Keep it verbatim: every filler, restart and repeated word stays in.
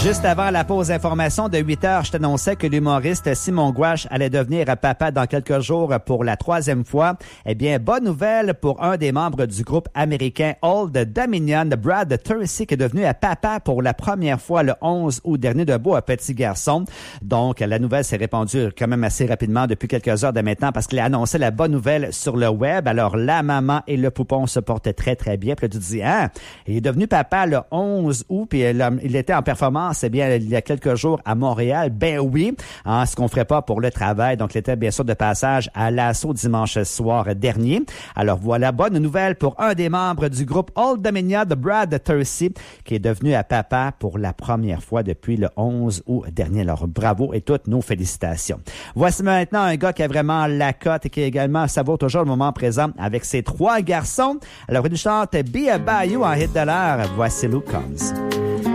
Juste avant la pause d'information de huit heures, je t'annonçais que l'humoriste Simon Gouache allait devenir papa dans quelques jours pour la troisième fois. Eh bien, bonne nouvelle pour un des membres du groupe américain Old Dominion, Brad Tursi, qui est devenu papa pour la première fois le onze août dernier, de beau petit garçon. Donc, la nouvelle s'est répandue quand même assez rapidement depuis quelques heures de maintenant parce qu'il a annoncé la bonne nouvelle sur le web. Alors, la maman et le poupon se portaient très, très bien. Puis là, tu te dis, ah, il est devenu papa le onze août, puis il était en performance, eh bien, il y a quelques jours à Montréal. Ben oui, hein, ce qu'on ferait pas pour le travail. Donc, il était bien sûr de passage à l'assaut dimanche soir dernier. Alors voilà, bonne nouvelle pour un des membres du groupe Old Dominion, de Brad Tursi, qui est devenu à papa pour la première fois depuis le onze août dernier. Alors bravo et toutes nos félicitations. Voici maintenant un gars qui a vraiment la cote et qui également savoure toujours le moment présent avec ses trois garçons. Alors il chante Be a Bayou en hit de l'heure. Voici Luke Combs.